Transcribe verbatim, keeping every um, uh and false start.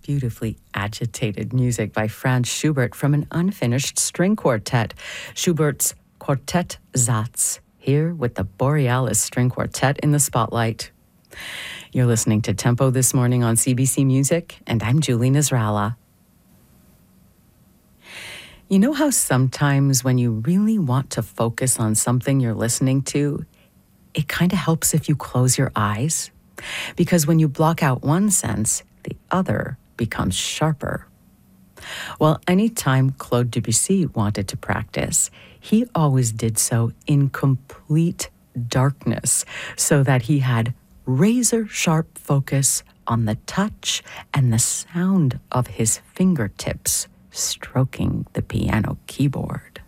beautifully agitated music by Franz Schubert from an unfinished string quartet, Schubert's Quartet Satz, here with the Borealis String Quartet in the spotlight. You're listening to Tempo this morning on C B C Music, and I'm Julie Nasrallah. You know how sometimes when you really want to focus on something you're listening to, it kind of helps if you close your eyes? Because when you block out one sense, the other becomes sharper. Well, anytime Claude Debussy wanted to practice, he always did so in complete darkness so that he had razor-sharp focus on the touch and the sound of his fingertips stroking the piano keyboard.